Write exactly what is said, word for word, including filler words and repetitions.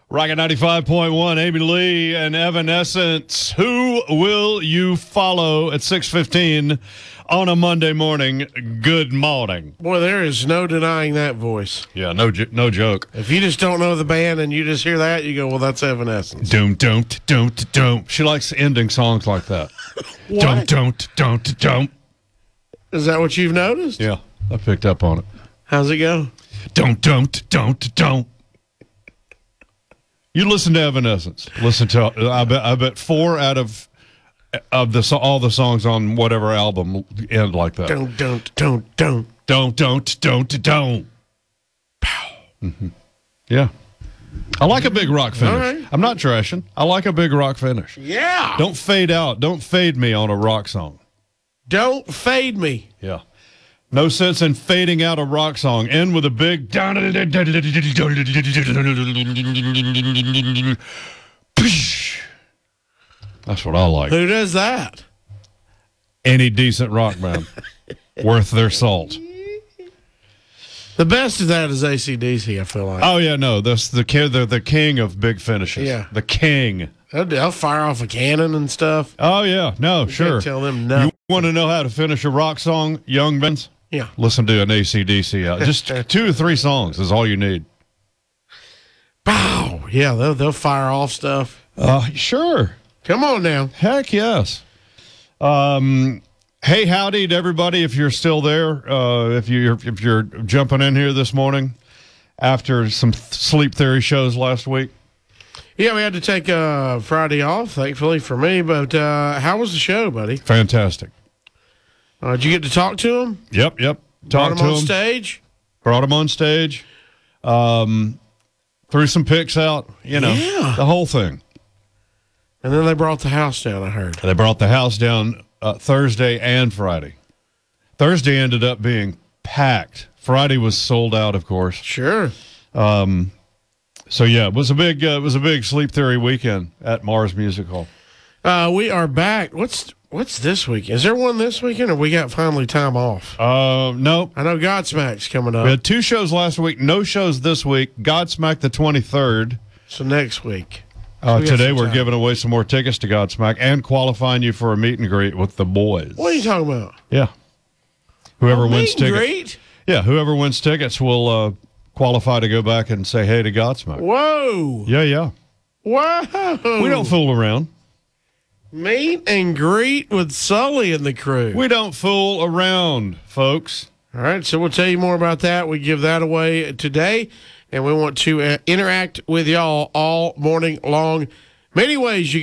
Rocket ninety-five point one, Amy Lee and Evanescence. Who will you follow at six fifteen on a Monday morning? Good morning. Boy, there is no denying that voice. Yeah, no no joke. If you just don't know the band and you just hear that, you go, well, that's Evanescence. Don't, don't, don't, don't. She likes ending songs like that. Don't, don't, don't, don't. Is that what you've noticed? Yeah, I picked up on it. How's it go? Don't, don't, don't, don't. You listen to Evanescence. Listen to I bet I bet four out of of the all the songs on whatever album end like that. Don't, don't, don't, don't, don't, don't, don't, don't. Pow. Mm-hmm. Yeah, I like a big rock finish. Right. I'm not trashing. I like a big rock finish. Yeah. Don't fade out. Don't fade me on a rock song. Don't fade me. Yeah. No sense in fading out a rock song. End with a big. That's what I like. Who does that? Any decent rock band worth their salt. The best of that is A C D C, I feel like. Oh, yeah, no. That's the, the, the king of big finishes. Yeah. The king. They'll, they'll fire off a cannon and stuff. Oh, yeah. No, You sure. can't tell them nothing. You want to know how to finish a rock song, young bands? Yeah. Listen to an A C D C out. Just two or three songs is all you need. Pow. Yeah, they'll, they'll fire off stuff. Uh, sure. Come on now. Heck yes. Um, hey, howdy to everybody. If you're still there, uh, if you're if you're jumping in here this morning after some th- sleep theory shows last week. Yeah, we had to take uh, Friday off, thankfully for me. But uh, how was the show, buddy? Fantastic. Uh, did you get to talk to him? Yep, yep. Brought Talked him to on him. stage? Brought him on stage. Um, threw some pics out. You know, Yeah. the whole thing. And then they brought the house down, I heard. They brought the house down uh, Thursday and Friday. Thursday ended up being packed. Friday was sold out, of course. Sure. Um, so yeah, it was a big, uh, it was a big Sleep Theory weekend at Mars Music Hall. Uh, we are back. What's what's this weekend? Is there one this weekend, or we got finally time off? Uh, no, I know Godsmack's coming up. we had two shows last week, no shows this week. Godsmack the twenty-third. So next week. Uh, we got today some we're time. giving away some more tickets to Godsmack and qualifying you for a meet and greet with the boys. What are you talking about? Yeah, whoever A wins meet and tickets. greet? Yeah, whoever wins tickets will uh, qualify to go back and say hey to Godsmack. Whoa. Yeah, yeah. Whoa. We don't fool around. Meet and greet with Sully and the crew. We don't fool around, folks. All right, so we'll tell you more about that. We give that away today, and we want to uh, interact with y'all all morning long. Many ways you